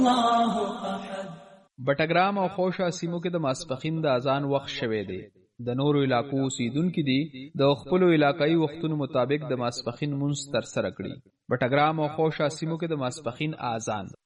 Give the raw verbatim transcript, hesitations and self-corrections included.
بټګرام او خوشا سیمو کې د ماسپښین د اذان وخت شوی دی. د نورو علاقو اوسیدونکي دي د خپلو علاقایي وختونو مطابق د ماسپښین مونځ ترسره کړي. بټګرام او خوشا سیمو کې د ماسپښین اذان